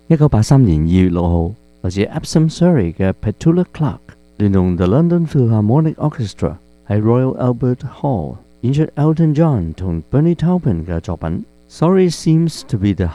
1983年2月6號，來自 Epsom Surrey 嘅 Petula Clark 聯同 The London Philharmonic Orchestra 喺 Royal Albert Hall 演出 Elton John 同 Bernie Taupin 嘅作品。Sorry seems to be the